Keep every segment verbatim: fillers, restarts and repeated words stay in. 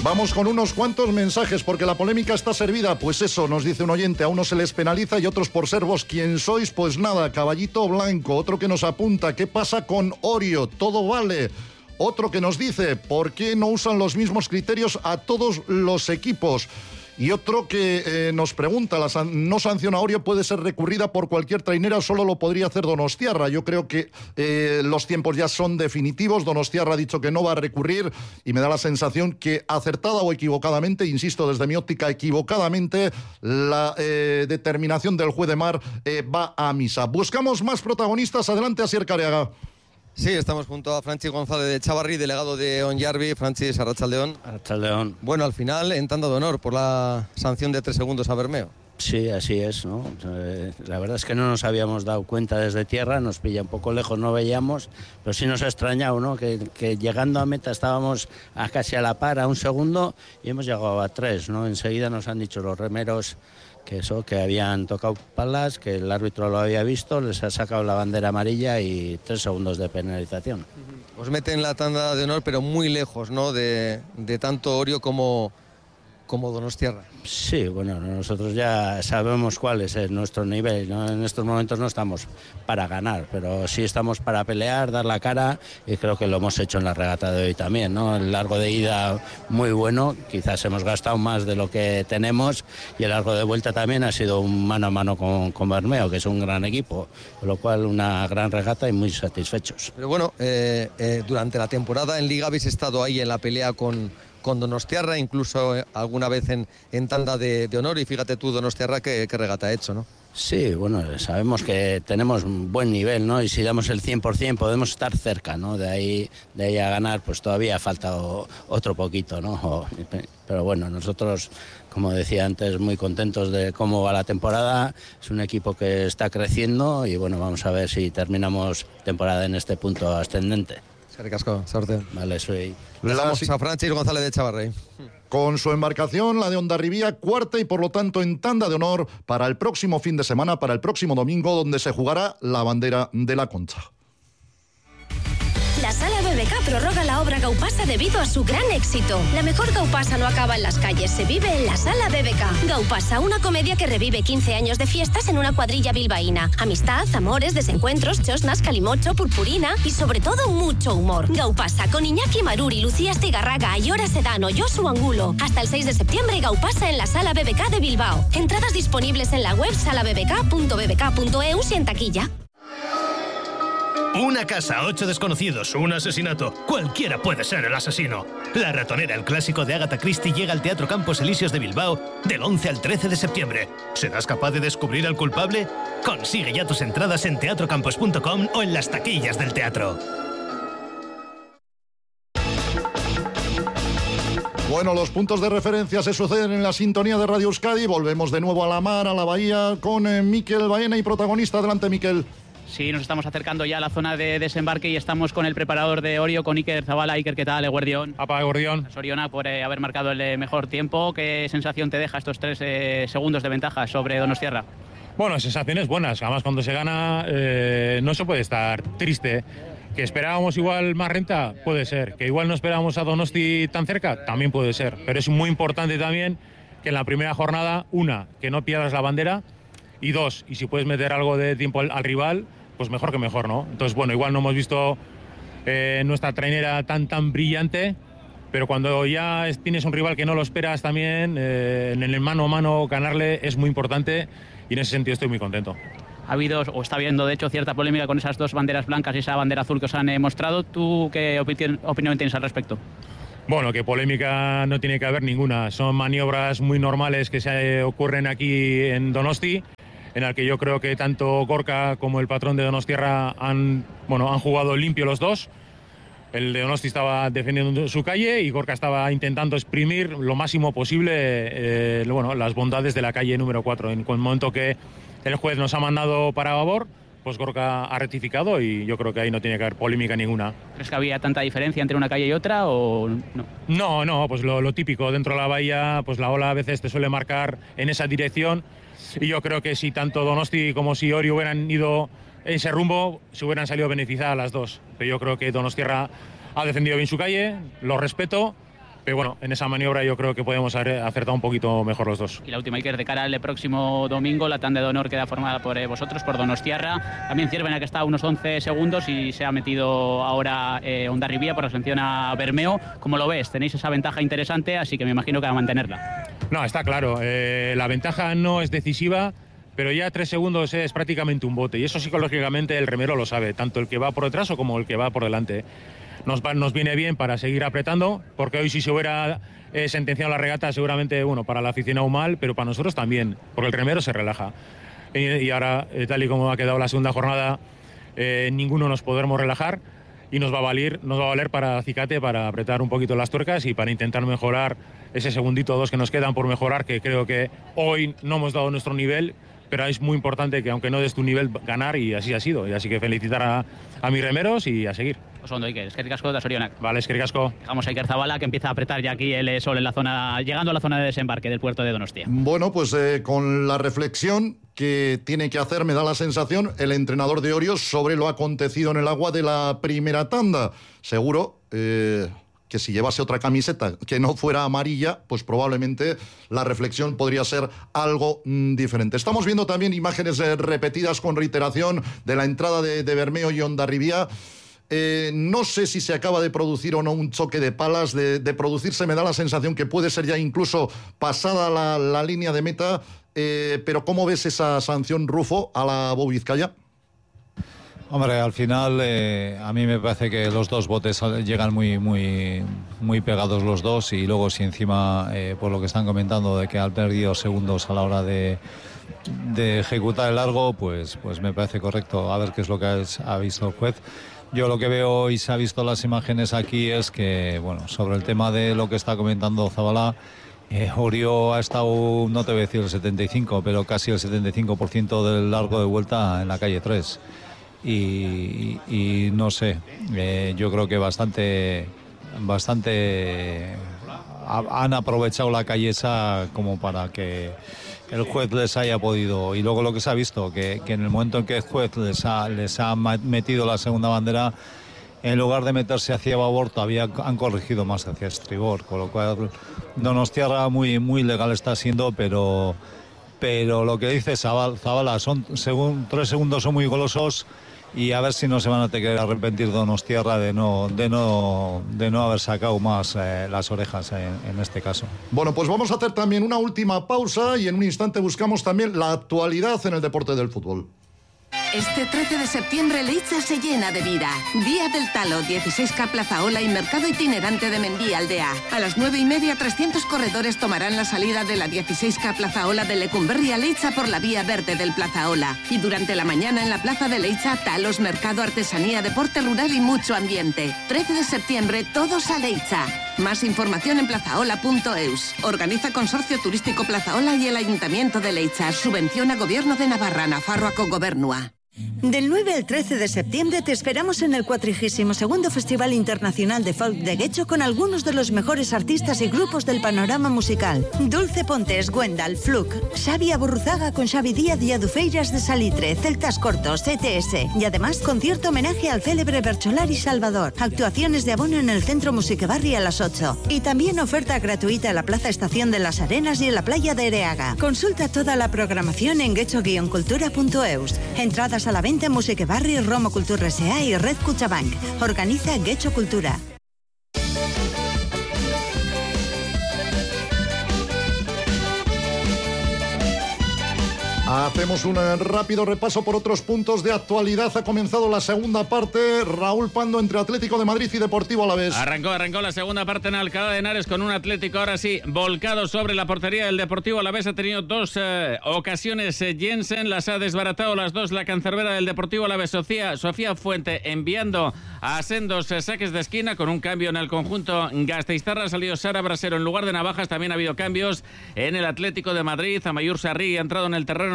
Vamos con unos cuantos mensajes porque la polémica está servida. Pues eso, nos dice un oyente, a unos se les penaliza y otros por ser vos quien sois, pues nada, caballito blanco. Otro que nos apunta, ¿qué pasa con Orio? Todo vale. Otro que nos dice, ¿por qué no usan los mismos criterios a todos los equipos? Y otro que eh, nos pregunta, la san- no sanción a Orio puede ser recurrida por cualquier trainera, solo lo podría hacer Donostiarra. Yo creo que eh, los tiempos ya son definitivos. Donostiarra ha dicho que no va a recurrir y me da la sensación que acertada o equivocadamente, insisto, desde mi óptica equivocadamente, la eh, determinación del juez de mar eh, va a misa. Buscamos más protagonistas. Adelante, Asier Careaga. Sí, estamos junto a Francis González de Chavarri, delegado de Onyarbi. Francis, arratsaldeón. Arratsaldeón. Bueno, al final, en tanda de honor por la sanción de tres segundos a Bermeo. Sí, así es, ¿no? La verdad es que no nos habíamos dado cuenta desde tierra, nos pilla un poco lejos, no veíamos, pero sí nos ha extrañado, ¿no? Que, que llegando a meta estábamos a casi a la par, a un segundo, y hemos llegado a tres, ¿no? Enseguida nos han dicho los remeros que eso, que habían tocado palas, que el árbitro lo había visto, les ha sacado la bandera amarilla y tres segundos de penalización. Os meten la tanda de honor, pero muy lejos, ¿no? De, de tanto Orio como, como Donostiarra. Sí, bueno, nosotros ya sabemos cuál es nuestro nivel, ¿no? En estos momentos no estamos para ganar, pero sí estamos para pelear, dar la cara, y creo que lo hemos hecho en la regata de hoy también, ¿no? El largo de ida muy bueno, quizás hemos gastado más de lo que tenemos, y el largo de vuelta también ha sido un mano a mano con, con Bermeo, que es un gran equipo, con lo cual una gran regata y muy satisfechos. Pero bueno, eh, eh, durante la temporada en Liga habéis estado ahí en la pelea con... con Donostiarra, incluso eh, alguna vez en, en tanda de, de honor, y fíjate tú, Donostiarra, qué, qué regata ha hecho, ¿no? Sí, bueno, sabemos que tenemos un buen nivel, ¿no? Y si damos el cien por ciento podemos estar cerca, ¿no? De ahí, de ahí a ganar, pues todavía falta o, otro poquito, ¿no? O, pero bueno, nosotros, como decía antes, muy contentos de cómo va la temporada. Es un equipo que está creciendo y bueno, vamos a ver si terminamos temporada en este punto ascendente. Eskerrik suerte. Vale, soy... Dejamos a Francis González de Chavarri. Con su embarcación, la de Hondarribía, cuarta y por lo tanto en tanda de honor para el próximo fin de semana, para el próximo domingo, donde se jugará la bandera de la Concha. La Sala B B K prorroga la obra Gaupasa debido a su gran éxito. La mejor Gaupasa no acaba en las calles, se vive en la Sala B B K. Gaupasa, una comedia que revive quince años de fiestas en una cuadrilla bilbaína. Amistad, amores, desencuentros, chosnas, calimocho, purpurina y sobre todo mucho humor. Gaupasa, con Iñaki Maruri, Lucía Estigarraga, Ayora Sedano, Josu Angulo. Hasta el seis de septiembre, Gaupasa en la Sala B B K de Bilbao. Entradas disponibles en la web sala b b k punto b b k punto e u y en taquilla. Una casa, ocho desconocidos, un asesinato. Cualquiera puede ser el asesino. La Ratonera, el clásico de Agatha Christie, llega al Teatro Campos Elíseos de Bilbao del once al trece de septiembre. ¿Serás capaz de descubrir al culpable? Consigue ya tus entradas en teatro campos punto com o en las taquillas del teatro. Bueno, los puntos de referencia se suceden en la sintonía de Radio Euskadi. Volvemos de nuevo a la mar, a la bahía, con eh, Mikel Baena y protagonista. Adelante, Mikel. Sí, nos estamos acercando ya a la zona de desembarque y estamos con el preparador de Orio, con Iker Zabala. Iker, ¿qué tal? Eguerdión. Apa, Eguerdión. Soriona, por eh, haber marcado el eh, mejor tiempo. ¿Qué sensación te deja estos tres eh, segundos de ventaja sobre Donostiarra? Bueno, sensaciones buenas. Además, cuando se gana eh, no se puede estar triste. ¿Que esperábamos igual más renta? Puede ser. ¿Que igual no esperábamos a Donosti tan cerca? También puede ser. Pero es muy importante también que en la primera jornada, una, que no pierdas la bandera, y dos, y si puedes meter algo de tiempo al, al rival, pues mejor que mejor, ¿no? Entonces, bueno, igual no hemos visto eh, nuestra trainera tan, tan brillante, pero cuando ya es, tienes un rival que no lo esperas también, eh, en el mano a mano ganarle es muy importante, y en ese sentido estoy muy contento. Ha habido, o está habiendo, de hecho, cierta polémica con esas dos banderas blancas y esa bandera azul que os han eh, mostrado. ¿Tú qué opinión, opinión tienes al respecto? Bueno, que polémica no tiene que haber ninguna. Son maniobras muy normales que se eh, ocurren aquí en Donosti, en el que yo creo que tanto Gorka como el patrón de Donostiarra han, bueno, han jugado limpio los dos. El de Donosti estaba defendiendo su calle y Gorka estaba intentando exprimir lo máximo posible eh, bueno, las bondades de la calle número cuatro. En el momento que el juez nos ha mandado para Babor, pues Gorka ha rectificado y yo creo que ahí no tiene que haber polémica ninguna. ¿Crees que había tanta diferencia entre una calle y otra o no? No, no, pues lo, lo típico. Dentro de la bahía, pues la ola a veces te suele marcar en esa dirección. Y yo creo que si tanto Donosti como si Orio hubieran ido en ese rumbo, se hubieran salido beneficiadas las dos. Pero yo creo que Donostiarra ha defendido bien su calle, lo respeto, Pero bueno, en esa maniobra yo creo que podemos haber acertado un poquito mejor los dos. Y la última, Iker, de cara al próximo domingo, la tanda de honor queda formada por eh, vosotros, por Donostiarra. También Ciervena, que está a unos once segundos, y se ha metido ahora eh, Hondarribia por la sanción a Bermeo. ¿Cómo lo ves? Tenéis esa ventaja interesante, así que me imagino que va a mantenerla. No, está claro. Eh, la ventaja no es decisiva, pero ya tres segundos es prácticamente un bote. Y eso psicológicamente el remero lo sabe, tanto el que va por detrás o como el que va por delante. Nos, va, nos viene bien para seguir apretando, porque hoy si se hubiera eh, sentenciado la regata seguramente, bueno, para la aficionado mal, pero para nosotros también, porque el remero se relaja. Y, y ahora, eh, tal y como ha quedado la segunda jornada, eh, ninguno nos podremos relajar y nos va a valer, nos va a valer para acicate, para apretar un poquito las tuercas y para intentar mejorar ese segundito o dos que nos quedan por mejorar, que creo que hoy no hemos dado nuestro nivel, pero es muy importante que aunque no des tu nivel, ganar, y así ha sido. Y así que felicitar a, a mis remeros y a seguir. Oso ondo, Iker, eskerrik asko da zorionak. Vale, eskerrik asko. Dejamos a Iker Zabala, que empieza a apretar ya aquí el sol en la zona, llegando a la zona de desembarque del puerto de Donostia. Bueno, pues eh, con la reflexión que tiene que hacer, me da la sensación, el entrenador de Orio sobre lo acontecido en el agua de la primera tanda. Seguro eh, que si llevase otra camiseta que no fuera amarilla, pues probablemente la reflexión podría ser algo mm, diferente. Estamos viendo también imágenes eh, repetidas con reiteración de la entrada de, de Bermeo y Hondarribia. Eh, no sé si se acaba de producir o no un choque de palas. De, de producirse me da la sensación que puede ser ya incluso pasada la, la línea de meta, eh, pero ¿cómo ves esa sanción, Rufo, a la Bou Vizcaya? Hombre, al final eh, a mí me parece que los dos botes llegan muy, muy, muy pegados los dos, y luego si encima, eh, por lo que están comentando, de que han perdido segundos a la hora de, de ejecutar el largo, pues, pues me parece correcto. A ver qué es lo que ha, ha visto el juez. Yo lo que veo y se ha visto las imágenes aquí es que, bueno, sobre el tema de lo que está comentando Zabala, eh, Orio ha estado, no te voy a decir el setenta y cinco, pero casi el setenta y cinco por ciento del largo de vuelta en la calle tres. Y, y, y no sé, eh, yo creo que bastante, bastante ha, han aprovechado la calle esa como para que el juez les haya podido. Y luego lo que se ha visto, que, que en el momento en que el juez les ha, les ha metido la segunda bandera, en lugar de meterse hacia babor, todavía han corregido más hacia estribor, con lo cual Donostiarra muy, muy legal está siendo, pero, pero lo que dice Zabala, son según, tres segundos son muy golosos, y a ver si no se van a tener que arrepentir Donostiarra de no, de no, de no haber sacado más eh, las orejas en, en este caso. Bueno, pues vamos a hacer también una última pausa y en un instante buscamos también la actualidad en el deporte del fútbol. Este trece de septiembre Leitza se llena de vida. Día del Talo, dieciséis K Plazaola y Mercado Itinerante de Mendí Aldea. A las nueve y media, trescientos corredores tomarán la salida de la dieciséis K Plazaola de Lecumberri a Leitza por la vía verde del Plazaola. Y durante la mañana en la plaza de Leitza, talos, mercado, artesanía, deporte rural y mucho ambiente. trece de septiembre, todos a Leitza. Más información en plazaola punto eus. Organiza Consorcio Turístico Plazaola y el Ayuntamiento de Leitza. Subvenciona Gobierno de Navarra, Nafarroako Gobernua. Del nueve al trece de septiembre te esperamos en el cuatrigésimo segundo Festival Internacional de Folk de Guecho con algunos de los mejores artistas y grupos del panorama musical. Dulce Pontes, Gwendal, Fluke, Xavi Aburruzaga con Xavi Díaz y Adufeiras de Salitre, Celtas Cortos, E T S. Y además concierto homenaje al célebre Bercholari Salvador. Actuaciones de abono en el Centro Musiquebarri a las ocho. Y también oferta gratuita en la Plaza Estación de las Arenas y en la playa de Ereaga. Consulta toda la programación en guecho guion cultura punto eus. Entradas a la venta en Musiquebarri, Romo Cultura S A y Red Cuchabank. Organiza Guecho Cultura. Hacemos un rápido repaso por otros puntos de actualidad. Ha comenzado la segunda parte. Raúl Pando entre Atlético de Madrid y Deportivo Alavés. Arrancó, arrancó la segunda parte en Alcalá de Henares con un Atlético ahora sí volcado sobre la portería del Deportivo Alavés. Ha tenido dos eh, ocasiones eh, Jensen, las ha desbaratado las dos la cancerbera del Deportivo Alavés. Sofía, Sofía Fuente enviando a sendos eh, saques de esquina con un cambio en el conjunto gasteiztarra. Ha salido Sara Brasero en lugar de Navajas. También ha habido cambios en el Atlético de Madrid. Amayur Sarri ha entrado en el terreno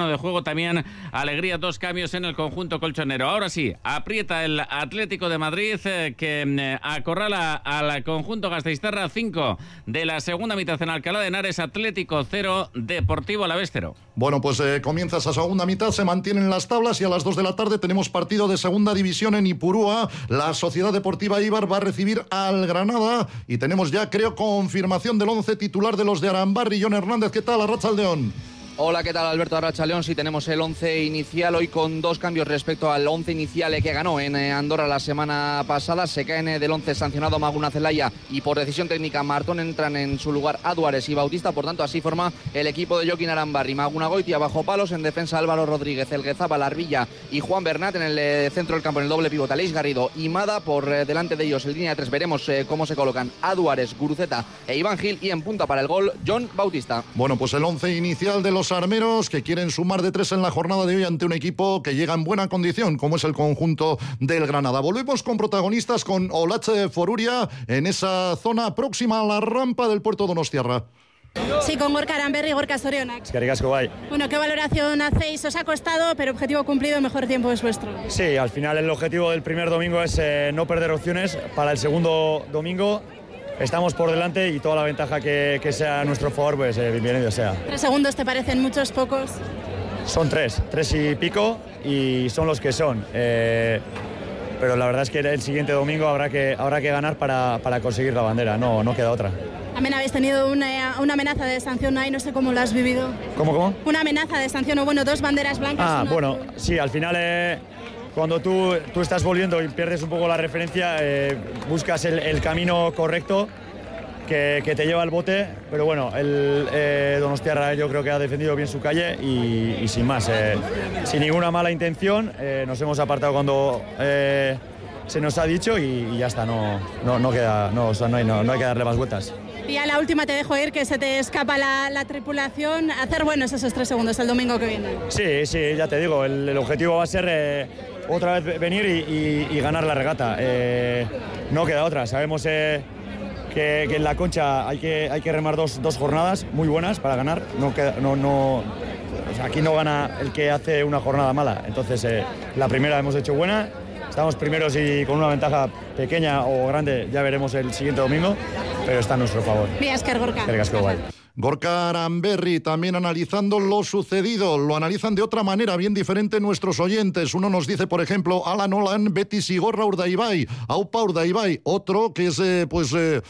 terreno de juego también alegría, dos cambios en el conjunto colchonero. Ahora sí, aprieta el Atlético de Madrid eh, que eh, acorrala al conjunto gasteiztarra. Cinco de la segunda mitad en Alcalá de Henares, Atlético cero, Deportivo Alavés cero. Bueno, pues eh, comienza esa segunda mitad, se mantienen las tablas y a las dos de la tarde tenemos partido de segunda división en Ipurúa. La Sociedad Deportiva Eibar va a recibir al Granada y tenemos ya, creo, confirmación del once titular de los de Arambarri. John Hernández, ¿qué tal? Arratsaldeon. Hola, ¿qué tal, Alberto Arratsaldeon? Sí, tenemos el once inicial hoy con dos cambios respecto al once inicial que ganó en Andorra la semana pasada. Se caen del once sancionado Maguna Zelaya y por decisión técnica Martón, entran en su lugar Aduares y Bautista. Por tanto, así forma el equipo de Joaquín Arambarri. Maguna Goitia bajo palos, en defensa Álvaro Rodríguez, Elguezábal, Arbilla y Juan Bernat. En el centro del campo, en el doble pivote, Aleix Garrido y Mada. Por delante de ellos, en línea de tres, veremos cómo se colocan Aduares, Guruceta e Iván Gil. Y en punta para el gol, John Bautista. Bueno, pues el once inicial de los armeros, que quieren sumar de tres en la jornada de hoy ante un equipo que llega en buena condición, como es el conjunto del Granada. Volvemos con protagonistas, con Olatxe Foruria en esa zona próxima a la rampa del puerto donostiarra. Sí, con Gorka Aramberri y Gorka Zorionak. Es que ricasco, guay. Bueno, ¿qué valoración hacéis? Os ha costado, pero objetivo cumplido, el mejor tiempo es vuestro. Sí, al final el objetivo del primer domingo es eh, no perder opciones. Para el segundo domingo estamos por delante y toda la ventaja que, que sea a nuestro favor, pues eh, bienvenido sea. ¿Tres segundos te parecen muchos, pocos? Son tres, tres y pico, y son los que son. Eh, pero la verdad es que el siguiente domingo habrá que, habrá que ganar para, para conseguir la bandera, no, no queda otra. También habéis tenido una, una amenaza de sanción ahí, no sé cómo lo has vivido. ¿Cómo, cómo? Una amenaza de sanción, o bueno, dos banderas blancas. Ah, una bueno, azul. sí, al final eh, cuando tú, tú estás volviendo y pierdes un poco la referencia, eh, buscas el, el camino correcto que, que te lleva al bote, pero bueno, el eh, Donostiarra yo creo que ha defendido bien su calle y, y sin más, eh, sin ninguna mala intención, eh, nos hemos apartado cuando eh, se nos ha dicho y, y ya está, no, no, no, queda, no, o sea, no, hay, no, no hay que darle más vueltas. Y a la última te dejo ir, que se te escapa la, la tripulación. Hacer buenos esos tres segundos el domingo que viene. Sí, sí, ya te digo, el, el objetivo va a ser eh, otra vez venir y, y, y ganar la regata. Eh, no queda otra, sabemos eh, que, que en la Concha hay que, hay que remar dos, dos jornadas muy buenas para ganar. No queda, no, no, o sea, aquí no gana el que hace una jornada mala, entonces eh, la primera hemos hecho buena. Estamos primeros y con una ventaja pequeña o grande, ya veremos el siguiente domingo, pero está a nuestro favor. Biasker, Gorka. Gorka Aramberri también analizando lo sucedido. Lo analizan de otra manera, bien diferente nuestros oyentes. Uno nos dice, por ejemplo, Alan Olan, Betis Igorra Urdaibai, Aupa Urdaibai. Otro que es, eh, pues... Eh,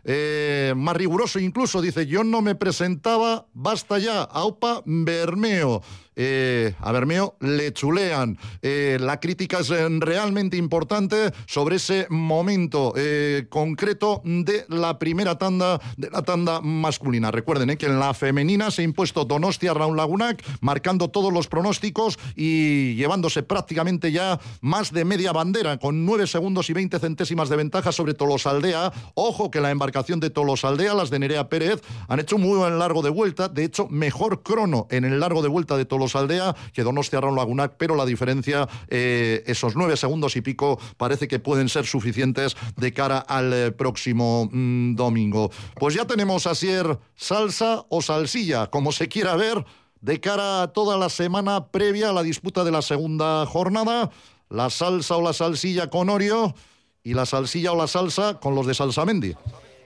Eh, más riguroso incluso, dice: yo no me presentaba, basta ya, Aupa Bermeo. Eh, a Bermeo le chulean. Eh, la crítica es eh, realmente importante sobre ese momento eh, concreto de la primera tanda, de la tanda masculina. Recuerden eh, que en la femenina se ha impuesto Donostia Raun Lagunak, marcando todos los pronósticos y llevándose prácticamente ya más de media bandera, con nueve segundos y veinte centésimas de ventaja sobre Tolosaldea. Ojo que la embarcación de Tolosaldea, las de Nerea Pérez, han hecho un muy buen largo de vuelta, de hecho mejor crono en el largo de vuelta de Tolosaldea que Donostia Raun Lagunak, pero la diferencia, eh, esos nueve segundos y pico, parece que pueden ser suficientes de cara al eh, próximo mmm, domingo. Pues ya tenemos Asier salsa o salsilla, como se quiera ver, de cara a toda la semana previa a la disputa de la segunda jornada. La salsa o la salsilla con Orio y la salsilla o la salsa con los de Salsamendi.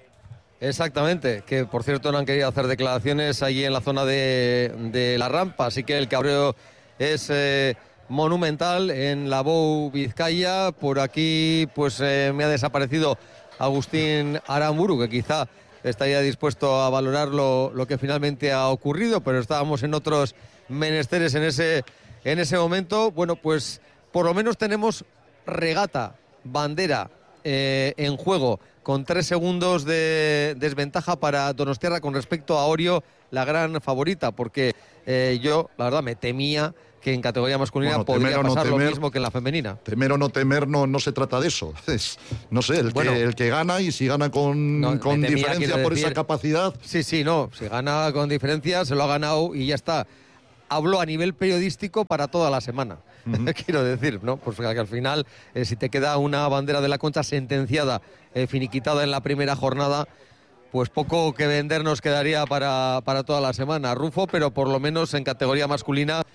Exactamente, que por cierto no han querido hacer declaraciones allí en la zona de, de la rampa, así que el cabreo es eh, monumental en la Bou Vizcaya. Por aquí pues eh, me ha desaparecido Agustín Aramburu, que quizá estaría dispuesto a valorar lo, lo que finalmente ha ocurrido, pero estábamos en otros menesteres en ese, en ese momento. Bueno, pues por lo menos tenemos regata, bandera eh, en juego, con tres segundos de desventaja para Donostiarra con respecto a Orio, la gran favorita, porque eh, yo, la verdad, me temía que en categoría masculina bueno, podría pasar no temer, lo mismo que en la femenina. Temer o no temer, no, no se trata de eso. Es, no sé, el, bueno, que, el que gana, y si gana con, no, con temía, diferencia por decir, esa capacidad... Sí, sí, no, si gana con diferencia, se lo ha ganado y ya está. Habló a nivel periodístico para toda la semana. Uh-huh. Quiero decir, ¿no? Pues que al final, eh, si te queda una bandera de la Concha sentenciada, eh, finiquitada en la primera jornada, pues poco que vender nos quedaría para, para toda la semana. Rufo, pero por lo menos en categoría masculina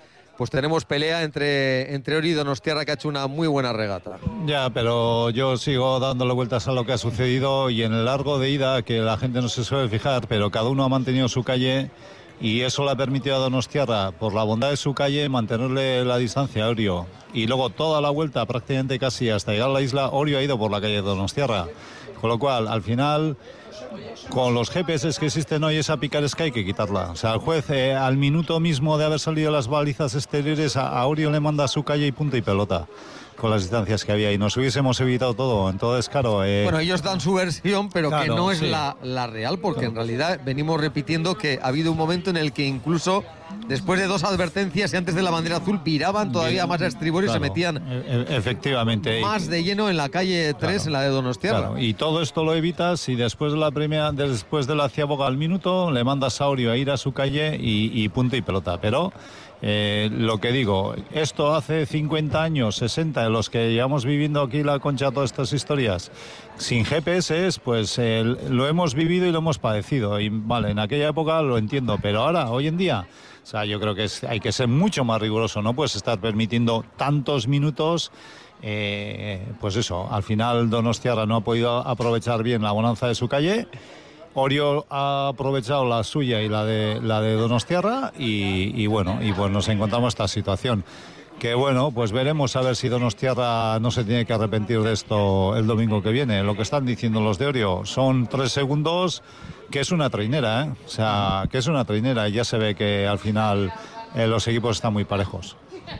pues tenemos pelea entre, entre Orio y Donostiarra, que ha hecho una muy buena regata. Ya, pero yo sigo dándole vueltas a lo que ha sucedido y en el largo de ida, que la gente no se suele fijar, pero cada uno ha mantenido su calle y eso le ha permitido a Donostiarra, por la bondad de su calle, mantenerle la distancia a Orio. Y luego toda la vuelta, prácticamente casi hasta llegar a la isla, Orio ha ido por la calle de Donostiarra. Con lo cual, al final, con los G P S que existen hoy, esa picaresca hay que quitarla. O sea, el juez, eh, al minuto mismo de haber salido las balizas exteriores, a, a Orio le manda su calle y punto y pelota, con las distancias que había, y nos hubiésemos evitado todo. Entonces, claro... Eh... Bueno, ellos dan su versión, pero claro, que no es sí. la, la real, porque claro. en realidad venimos repitiendo que ha habido un momento en el que incluso después de dos advertencias y antes de la bandera azul viraban todavía más a estribor y claro. se metían e efectivamente más de lleno en la calle tres, claro. en la de Donostiarra. Claro. Y todo esto lo evitas y después de la primera, después de la ciaboga al minuto, le mandas a Orio a ir a su calle y, y punto y pelota. Pero... Eh, lo que digo, esto hace cincuenta años, sesenta, en los que llevamos viviendo aquí la Concha todas estas historias, sin G P S, pues eh, lo hemos vivido y lo hemos padecido. Y vale, en aquella época lo entiendo, pero ahora, hoy en día, o sea, yo creo que es, hay que ser mucho más riguroso, no puedes estar permitiendo tantos minutos. Eh, pues eso, al final Donostiarra no ha podido aprovechar bien la bonanza de su calle. Orio ha aprovechado la suya y la de la de Donostiarra y, y bueno, y pues nos encontramos esta situación. Que bueno, pues veremos a ver si Donostiarra no se tiene que arrepentir de esto el domingo que viene. Lo que están diciendo los de Orio son tres segundos, que es una trainera, ¿eh? O sea, que es una trainera y ya se ve que al final eh, los equipos están muy parejos.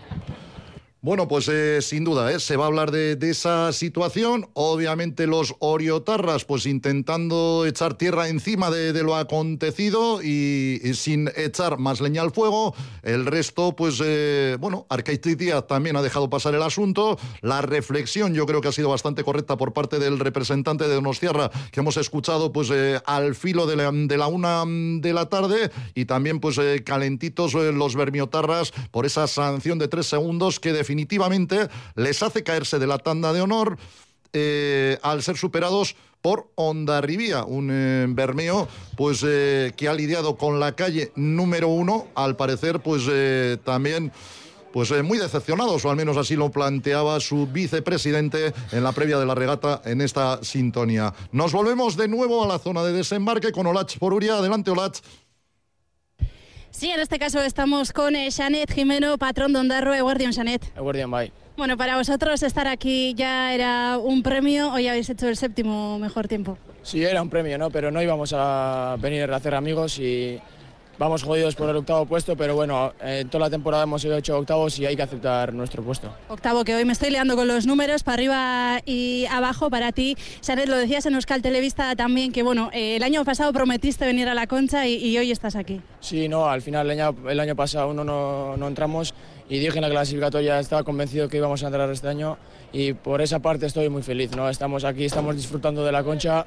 Bueno, pues eh, sin duda, ¿eh? se va a hablar de, de esa situación. Obviamente los oriotarras pues intentando echar tierra encima de, de lo acontecido y, y sin echar más leña al fuego. El resto, pues, eh, bueno, Arkaitzitia también ha dejado pasar el asunto. La reflexión yo creo que ha sido bastante correcta por parte del representante de Donostiarra, que hemos escuchado pues eh, al filo de la, de la una de la tarde, y también pues eh, calentitos eh, los bermiotarras por esa sanción de tres segundos que definitivamente definitivamente les hace caerse de la tanda de honor eh, al ser superados por Hondarribía, un eh, Bermeo pues eh, que ha lidiado con la calle número uno, al parecer pues eh, también pues eh, muy decepcionados, o al menos así lo planteaba su vicepresidente en la previa de la regata en esta sintonía. Nos volvemos de nuevo a la zona de desembarque con Olach Poruria. Adelante, Olach. Sí, en este caso estamos con eh, Xanet Jimeno, patrón de Ondarroa. Eguardión, Xanet. Eguardión, bye. Bueno, para vosotros estar aquí ya era un premio. Hoy habéis hecho el séptimo mejor tiempo. Sí, era un premio, ¿no? Pero no íbamos a venir a hacer amigos y vamos jodidos por el octavo puesto, pero bueno, en toda la temporada hemos sido ocho octavos y hay que aceptar nuestro puesto. Octavo, que hoy me estoy liando con los números, para arriba y abajo para ti. Xanet, lo decías en Euskal Televista también, que bueno, eh, el año pasado prometiste venir a la Concha y, y hoy estás aquí. Sí, no, al final el año, el año pasado no, no, no entramos y dije en la clasificatoria, estaba convencido que íbamos a entrar este año y por esa parte estoy muy feliz, ¿no? Estamos aquí, estamos disfrutando de la Concha,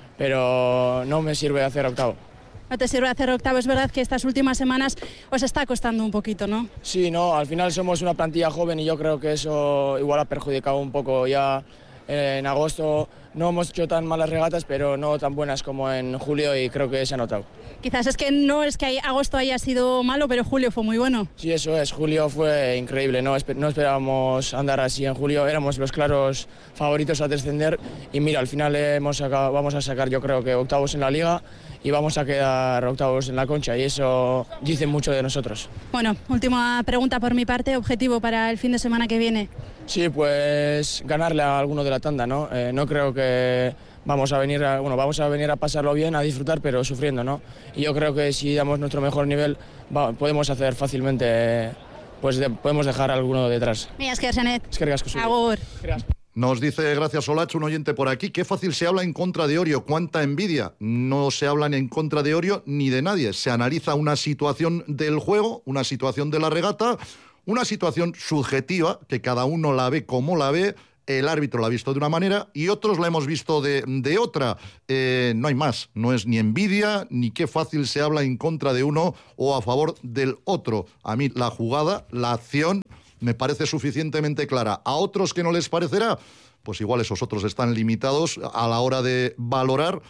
pero no me sirve hacer octavo. No te sirve hacer octavo, es verdad que estas últimas semanas os está costando un poquito, ¿no? Sí, no, al final somos una plantilla joven y yo creo que eso igual ha perjudicado un poco. Ya en agosto no hemos hecho tan malas regatas, pero no tan buenas como en julio y creo que se ha notado. Quizás es que no es que agosto haya sido malo, pero julio fue muy bueno. Sí, eso es, julio fue increíble, no, no esperábamos andar así en julio, éramos los claros favoritos a descender y mira, al final hemos sacado, vamos a sacar yo creo que octavos en la liga y vamos a quedar octavos en la Concha y eso dice mucho de nosotros. Bueno, última pregunta por mi parte, objetivo para el fin de semana que viene. Sí, pues ganarle a alguno de la tanda, ¿no? Eh, no creo que vamos a venir a, bueno, vamos a venir a pasarlo bien, a disfrutar, pero sufriendo, ¿no? Y yo creo que si damos nuestro mejor nivel, va, podemos hacer fácilmente, pues de, podemos dejar a alguno detrás. Mira, es que Xanet. Es que ricasco. Agur. Nos dice, gracias Olach, un oyente por aquí, qué fácil se habla en contra de Orio, cuánta envidia. No se habla ni en contra de Orio ni de nadie. Se analiza una situación del juego, una situación de la regata, una situación subjetiva, que cada uno la ve como la ve. El árbitro la ha visto de una manera y otros la hemos visto de, de otra. Eh, no hay más, no es ni envidia, ni qué fácil se habla en contra de uno o a favor del otro. A mí la jugada, la acción, me parece suficientemente clara. A otros que no les parecerá, pues igual esos otros están limitados a la hora de valorar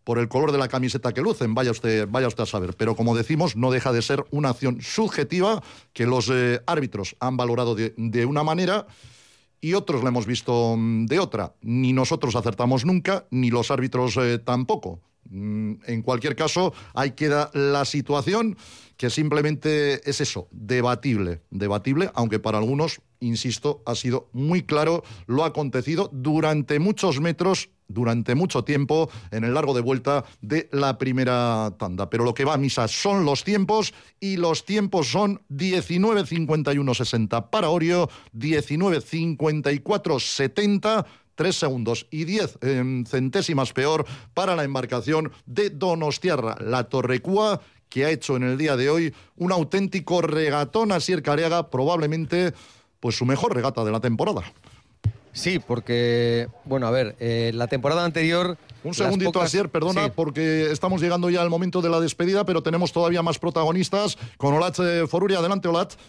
por el color de la camiseta que lucen, vaya usted, vaya usted a saber. Pero como decimos, no deja de ser una acción subjetiva que los eh, árbitros han valorado de, de una manera y otros la hemos visto de otra. Ni nosotros acertamos nunca, ni los árbitros eh, tampoco. En cualquier caso, ahí queda la situación, que simplemente es eso, debatible, debatible, aunque para algunos, insisto, ha sido muy claro lo acontecido durante muchos metros, durante mucho tiempo, en el largo de vuelta de la primera tanda. Pero lo que va a misa son los tiempos, y los tiempos son diecinueve cincuenta y uno sesenta para Orio, diecinueve cincuenta y cuatro setenta, tres segundos y diez eh, centésimas peor para la embarcación de Donostiarra, la Torrecúa, que ha hecho en el día de hoy un auténtico regatón. Asier Careaga, probablemente pues su mejor regata de la temporada. Sí, porque, bueno, a ver, eh, la temporada anterior... Un segundito, pocas... Asier, perdona, sí. Porque estamos llegando ya al momento de la despedida, pero tenemos todavía más protagonistas con Olatz eh, Foruria. Adelante, Olatz.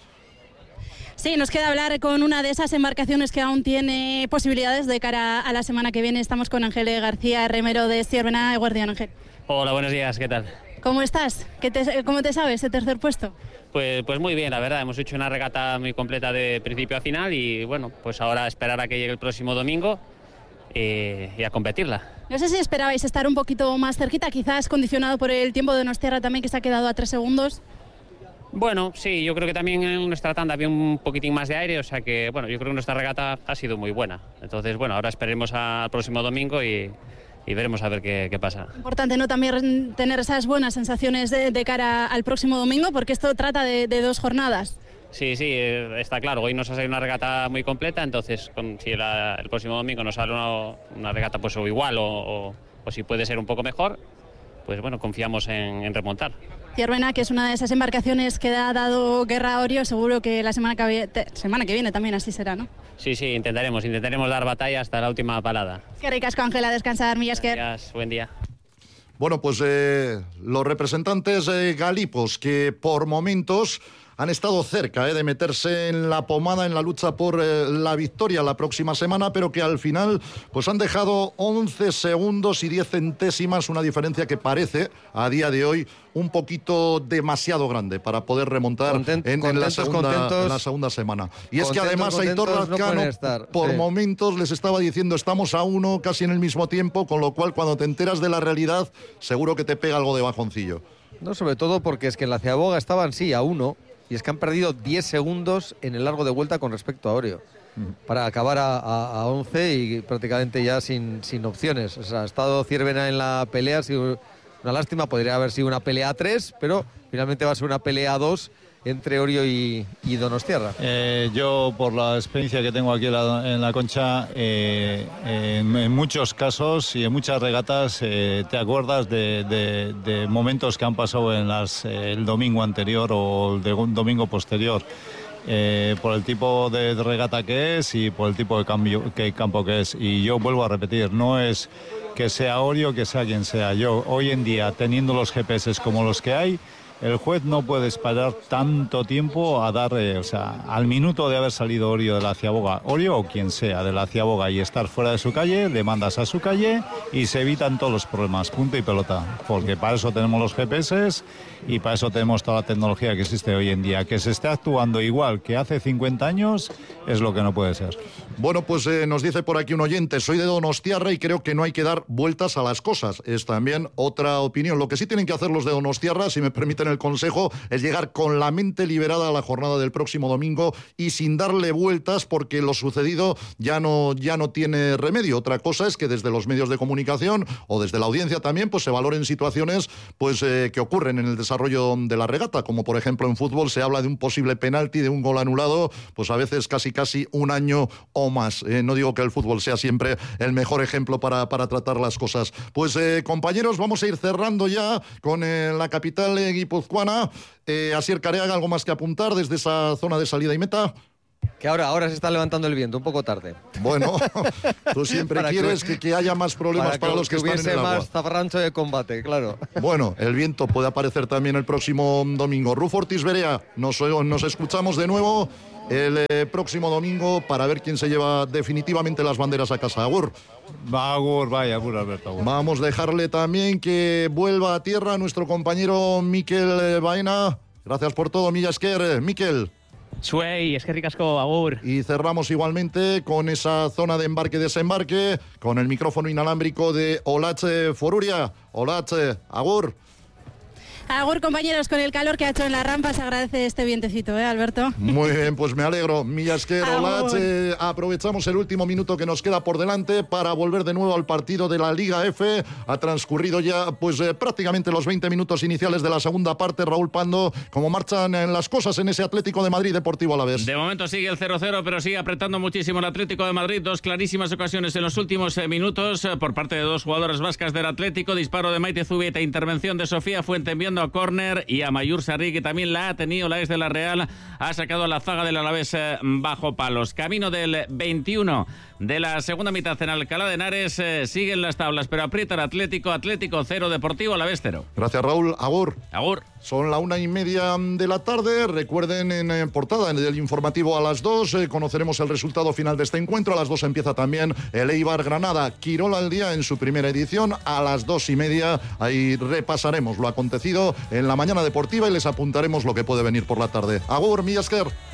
Sí, nos queda hablar con una de esas embarcaciones que aún tiene posibilidades de cara a la semana que viene. Estamos con Ángel García, remero de Siervena. Guardián, Ángel. Hola, buenos días, ¿qué tal? ¿Cómo estás? ¿Qué te, ¿Cómo te sabes ese tercer puesto? Pues, pues muy bien, la verdad. Hemos hecho una regata muy completa de principio a final y bueno, pues ahora esperar a que llegue el próximo domingo y, y a competirla. No sé si esperabais estar un poquito más cerquita, quizás condicionado por el tiempo de Donostiarra también, que se ha quedado a tres segundos. Bueno, sí, yo creo que también en nuestra tanda había un poquitín más de aire, o sea que, bueno, yo creo que nuestra regata ha sido muy buena. Entonces, bueno, ahora esperemos al próximo domingo y, y veremos a ver qué, qué pasa. Importante, ¿no?, también tener esas buenas sensaciones de, de cara al próximo domingo, porque esto trata de, de dos jornadas. Sí, sí, está claro. Hoy nos ha salido una regata muy completa, entonces con, si la, el próximo domingo nos sale una, una regata pues o igual o, o, o si puede ser un poco mejor, pues bueno, confiamos en, en remontar. Siervena, que es una de esas embarcaciones que ha dado guerra a Orio, seguro que la semana que, semana que viene también así será, ¿no? Sí, sí, intentaremos, intentaremos dar batalla hasta la última parada. Qué ricasco, Ángela, descansar, Millasker. Gracias, buen día. Bueno, pues eh, los representantes eh, galipos, que por momentos han estado cerca eh, de meterse en la pomada en la lucha por eh, la victoria la próxima semana, pero que al final pues han dejado once segundos y diez centésimas, una diferencia que parece a día de hoy un poquito demasiado grande para poder remontar Content, en, en, la segunda, en la segunda semana. Y es que además Aitor Lazcano no por sí. momentos les estaba diciendo estamos a uno casi en el mismo tiempo, con lo cual cuando te enteras de la realidad seguro que te pega algo de bajoncillo. No, sobre todo porque es que en la Ciaboga estaban sí a uno, y es que han perdido diez segundos en el largo de vuelta con respecto a Orio, mm. para acabar a, a, a once y prácticamente ya sin, sin opciones. O sea, ha estado Siervena en la pelea, ha sido una lástima, podría haber sido una pelea a tres, pero finalmente va a ser una pelea a dos entre Orio y, y Donostiarra. Eh, yo, por la experiencia que tengo aquí en la, en la Concha, eh, en, en muchos casos y en muchas regatas eh, te acuerdas de, de, de momentos que han pasado en las, eh, el domingo anterior o el de un domingo posterior. Eh, por el tipo de regata que es y por el tipo de cambio, que campo que es. Y yo vuelvo a repetir, no es que sea Orio, que sea quien sea. Yo, hoy en día, teniendo los G P S como los que hay, el juez no puede esperar tanto tiempo a dar, eh, o sea, al minuto de haber salido Orio de la Ciaboga, Orio o quien sea de la Ciaboga, y estar fuera de su calle, le mandas a su calle y se evitan todos los problemas, punto y pelota, porque para eso tenemos los G P S y para eso tenemos toda la tecnología que existe hoy en día. Que se esté actuando igual que hace cincuenta años es lo que no puede ser. Bueno, pues eh, nos dice por aquí un oyente, soy de Donostiarra y creo que no hay que dar vueltas a las cosas. Es también otra opinión. Lo que sí tienen que hacer los de Donostiarra, si me permiten el consejo, es llegar con la mente liberada a la jornada del próximo domingo y sin darle vueltas, porque lo sucedido ya no, ya no tiene remedio. Otra cosa es que desde los medios de comunicación o desde la audiencia también pues se valoren situaciones pues eh, que ocurren en el desarrollo de la regata, como por ejemplo en fútbol se habla de un posible penalti, de un gol anulado, pues a veces casi casi un año o más. Eh, no digo que el fútbol sea siempre el mejor ejemplo para, para tratar las cosas. Pues eh, compañeros, vamos a ir cerrando ya con eh, la capital eh, guipuzcoana. Eh, Asier Careaga, ¿algo más que apuntar desde esa zona de salida y meta? Que ahora, ahora se está levantando el viento, un poco tarde. Bueno, tú siempre quieres que, que haya más problemas para, para los que, que están en el agua. Más zafarrancho de combate, claro. Bueno, el viento puede aparecer también el próximo domingo. Rufo Ortiz Berea, nos, nos escuchamos de nuevo el eh, próximo domingo para ver quién se lleva definitivamente las banderas a casa. Agur. Agur, vaya, agur, Alberto. Agur. Vamos a dejarle también que vuelva a tierra a nuestro compañero Mikel Baena. Gracias por todo, Mila esker, Mikel. Suey, eskerrik asko, agur. Y cerramos igualmente con esa zona de embarque-desembarque, con el micrófono inalámbrico de Olatz Foruria. Olatz, agur. Agur, compañeros, con el calor que ha hecho en la rampa se agradece este vientecito, ¿eh, Alberto? Muy bien, pues me alegro. Mila esker, Olatz. Eh, aprovechamos el último minuto que nos queda por delante para volver de nuevo al partido de la Liga F. Ha transcurrido ya pues eh, prácticamente los veinte minutos iniciales de la segunda parte. Raúl Pando, ¿cómo marchan en las cosas en ese Atlético de Madrid Deportivo Alavés? De momento sigue el cero cero, pero sigue apretando muchísimo el Atlético de Madrid. Dos clarísimas ocasiones en los últimos eh, minutos eh, por parte de dos jugadoras vascas del Atlético. Disparo de Maite Zubieta, intervención de Sofía Fuente enviando a córner, y a Mayur Sarri, que también la ha tenido la ex de la Real, ha sacado a la zaga del Alavés eh, bajo palos. Camino del veintiuno de la segunda mitad en Alcalá de Henares, eh, siguen las tablas, pero aprieta el Atlético. Atlético cero, Deportivo Alavés cero. Gracias, Raúl. Agur. Agur. Son la una y media de la tarde. Recuerden, en eh, portada del informativo a las dos eh, conoceremos el resultado final de este encuentro. A las dos empieza también el Eibar Granada. Quirol al día en su primera edición. A las dos y media ahí repasaremos lo acontecido en la mañana deportiva y les apuntaremos lo que puede venir por la tarde. Agur, Mila esker.